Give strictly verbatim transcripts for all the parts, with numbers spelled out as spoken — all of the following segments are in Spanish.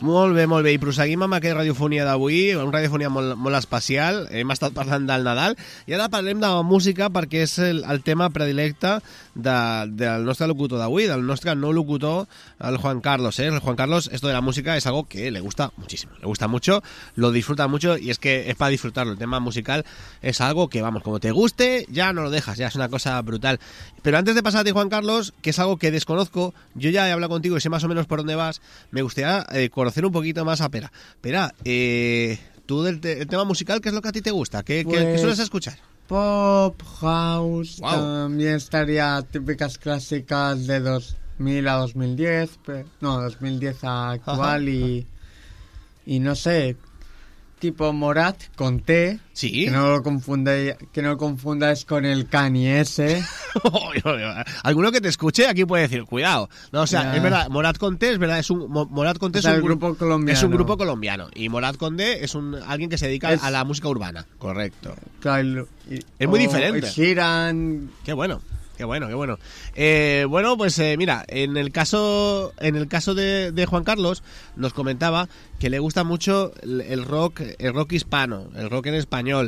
Molt bé, molt bé. I proseguim amb aquesta radiofonia d'avui, una radiofonia molt, molt especial. Hem estat parlant del Nadal i ara parlem de música perquè és el, el tema predilecte de, del nostre locutor d'avui, del nostre nou locutor, el Juan Carlos. ¿eh? El Juan Carlos, esto de la música es algo que le gusta muchísimo. Le gusta mucho, lo disfruta mucho y es que es para disfrutarlo. El tema musical es algo que, vamos, como te guste, ya no lo dejas, ya es una cosa brutal. Pero antes de pasar a ti, Juan Carlos, que es algo que desconozco, yo ya he hablado contigo y sé más o menos por dónde vas, me gustaría eh, conocer un poquito más a Pera. Pera, eh, tú del te el tema musical, ¿qué es lo que a ti te gusta? ¿Qué, pues, ¿qué, qué sueles escuchar? Pop, house, wow. También estaría típicas clásicas de dos mil a dos mil diez, no, dos mil diez a actual y, y no sé, tipo Morat con T, sí, que no lo confundáis, que no lo confundáis con el Kanye ese. Alguno que te escuche aquí puede decir, cuidado. No, o sea, yeah. es verdad, Morat con T es verdad, es un Morat con T o sea, es un grupo colombiano. Es un grupo colombiano y Morat con D es un alguien que se dedica es, a la música urbana, correcto. Claro, y, es muy diferente. Giran. Qué bueno. Qué bueno, qué bueno. Eh, bueno, pues eh, mira, en el caso en el caso de, de Juan Carlos nos comentaba que le gusta mucho el, el rock, el rock hispano, el rock en español.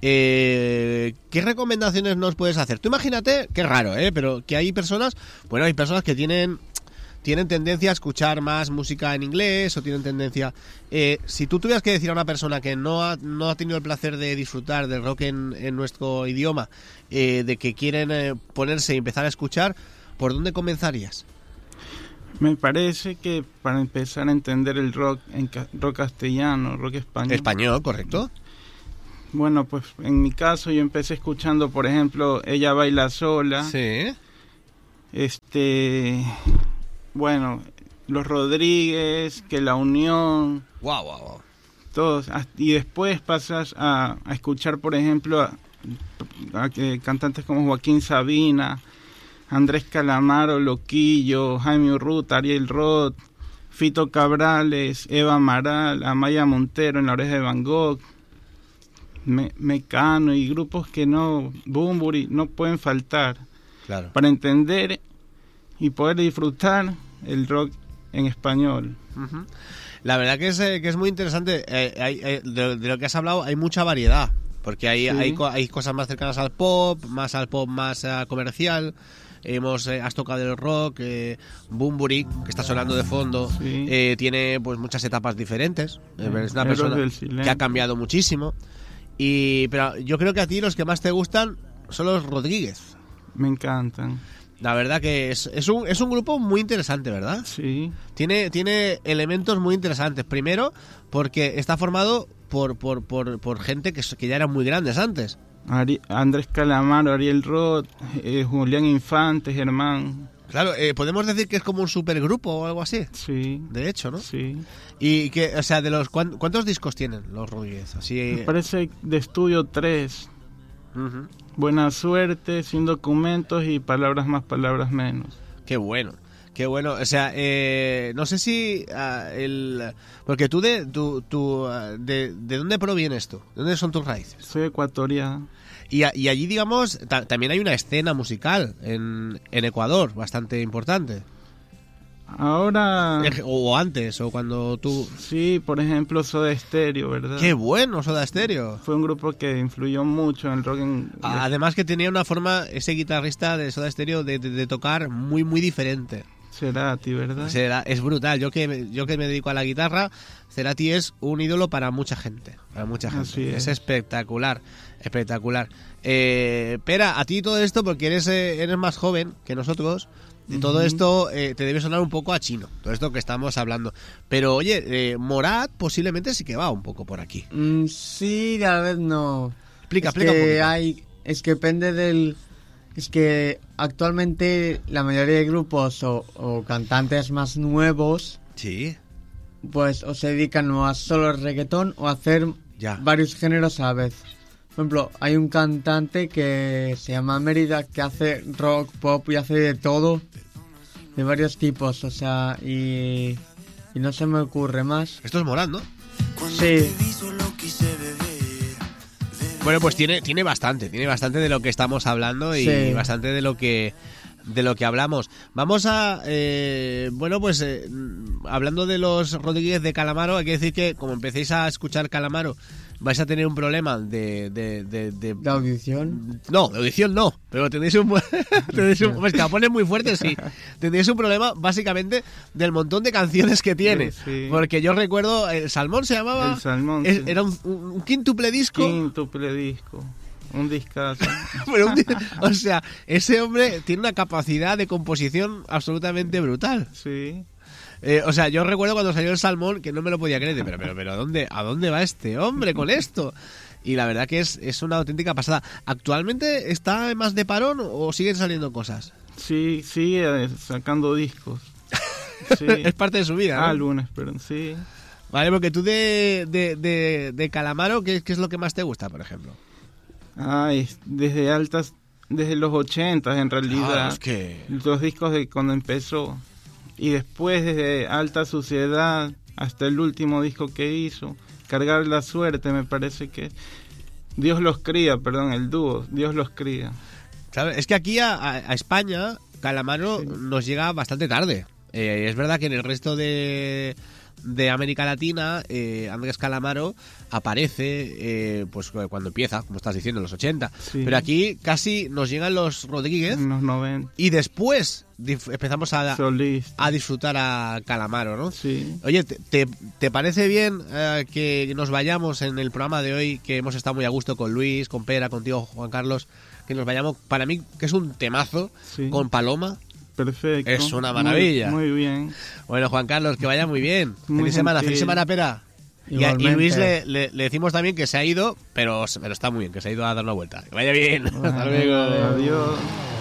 Eh, ¿Qué recomendaciones nos puedes hacer? Tú imagínate, qué raro, ¿eh? Pero que hay personas, bueno, hay personas que tienen tienen tendencia a escuchar más música en inglés o tienen tendencia... Eh, si tú tuvieras que decir a una persona que no ha, no ha tenido el placer de disfrutar del rock en, en nuestro idioma, eh, de que quieren eh, ponerse y empezar a escuchar, ¿por dónde comenzarías? Me parece que para empezar a entender el rock, en ca rock castellano, rock español... Español, correcto. Bueno, pues en mi caso yo empecé escuchando, por ejemplo, Ella baila sola. Sí. Este... Bueno, Los Rodríguez, Que la Unión... Wow, wow, wow. Todos. Y después pasas a, a escuchar, por ejemplo, a, a, a cantantes como Joaquín Sabina, Andrés Calamaro, Loquillo, Jaime Urruta, Ariel Roth, Fito Cabrales, Eva Amaral, Amaya Montero en La Oreja de Van Gogh, Me Mecano y grupos que no... Bunbury, no pueden faltar. Claro. Para entender y poder disfrutar el rock en español. Uh-huh. La verdad que es, eh, que es muy interesante. Eh, hay, eh, de, de lo que has hablado hay mucha variedad, porque hay, sí. hay, hay cosas más cercanas al pop, más al pop más uh, comercial. Hemos eh, has tocado el rock, eh, Bunbury, que está sonando de fondo, sí. eh, tiene pues muchas etapas diferentes. Eh, es una persona que ha cambiado muchísimo. Y pero yo creo que a ti los que más te gustan son los Rodríguez. Me encantan. La verdad que es, es, un, es un grupo muy interesante, ¿verdad? Sí. Tiene, tiene elementos muy interesantes. Primero, porque está formado por, por, por, por gente que, que ya eran muy grandes antes. Ari, Andrés Calamaro, Ariel Roth, eh, Julián Infante, Germán. Claro, eh, podemos decir que es como un supergrupo o algo así. Sí. De hecho, ¿no? Sí. Y que, o sea, de los ¿cuántos discos tienen los Rodríguez? Así. Me parece de estudio tres. Uh-huh. Buena Suerte, Sin Documentos y Palabras Más, Palabras Menos. Qué bueno, qué bueno. O sea, eh, no sé si uh, el... Porque tú, de, tú, tú, uh, de, ¿de dónde provienes tú? ¿De dónde son tus raíces? Soy ecuatoriano. Y, y allí, digamos, ta también hay una escena musical en, en Ecuador bastante importante. Ahora... O antes, o cuando tú... Sí, por ejemplo, Soda Stereo, ¿verdad? ¡Qué bueno, Soda Stereo! Fue un grupo que influyó mucho en el rock. En... Además que tenía una forma, ese guitarrista de Soda Stereo, de, de, de tocar muy, muy diferente. Cerati, ¿verdad? Será, es brutal. Yo que, yo que me dedico a la guitarra, Cerati es un ídolo para mucha gente. Para mucha gente. Así es. Es espectacular, espectacular. Eh, Pera, a ti todo esto, porque eres, eh, eres más joven que nosotros... Y todo esto eh, te debe sonar un poco a chino, todo esto que estamos hablando. Pero oye, eh, Morat posiblemente sí que va un poco por aquí. Mm, sí, a ver, no. Explica, es explica que un poquito. Hay, es que depende del... Es que actualmente la mayoría de grupos o, o cantantes más nuevos... Sí. Pues o se dedican o a solo reggaetón o a hacer ya. varios géneros a la vez. Por ejemplo, hay un cantante que se llama Mérida que hace rock, pop y hace de todo, de varios tipos, o sea, y, y no se me ocurre más. Esto es Morat, ¿no? Sí. Bueno, pues tiene, tiene bastante, tiene bastante de lo que estamos hablando y sí. bastante de lo que de lo que hablamos. Vamos a, eh, bueno, pues eh, hablando de los Rodríguez de Calamaro, hay que decir que como empecéis a escuchar Calamaro, vais a tener un problema de... ¿De, de, de, ¿De audición? No, de audición no, pero tenéis un... tenéis un pues que la pones muy fuerte, sí. Tendréis un problema básicamente del montón de canciones que tiene. Sí, sí. Porque yo recuerdo, el Salmón se llamaba... El Salmón, es, sí. Era un, un quíntuple disco. Quíntuple disco. Un discazo. Pero un, o sea, ese hombre tiene una capacidad de composición absolutamente brutal. Sí. Eh, o sea, yo recuerdo cuando salió el Salmón que no me lo podía creer. Pero, pero, pero ¿a dónde, ¿a dónde va este hombre con esto? Y la verdad que es, es una auténtica pasada. ¿Actualmente está más de parón o siguen saliendo cosas? Sí, sigue sacando discos. Sí. Es parte de su vida, ¿no? Álbumes, pero sí. Vale, porque tú de, de, de, de Calamaro, ¿qué, ¿qué es lo que más te gusta, por ejemplo? Ay, desde altas, desde los ochentas en realidad. Claro, es que... Los discos de cuando empezó. Y después desde Alta Suciedad hasta el último disco que hizo, Cargar la Suerte, me parece que... Dios los cría, perdón, el dúo, Dios los cría. Claro, es que aquí a, a España, Calamaro sí. nos llega bastante tarde. Eh, es verdad que en el resto de... de América Latina, eh, Andrés Calamaro aparece eh, pues cuando empieza, como estás diciendo, en los ochenta. Sí. Pero aquí casi nos llegan los Rodríguez. En los noventa. Y después dif- empezamos a, a disfrutar a Calamaro, ¿no? Sí. Oye, ¿te, te, te parece bien eh, que nos vayamos en el programa de hoy, que hemos estado muy a gusto con Luis, con Pera, contigo, Juan Carlos, que nos vayamos, para mí, que es un temazo, sí. con Paloma? Perfecto. Es una maravilla. Muy, muy bien. Bueno, Juan Carlos, que vaya muy bien. Muy feliz semana, gentil. feliz semana, Pera. Y, a, y Luis le, le, le decimos también que se ha ido, pero, pero está muy bien, que se ha ido a dar una vuelta. Que vaya bien. Bueno, hasta luego. Adiós.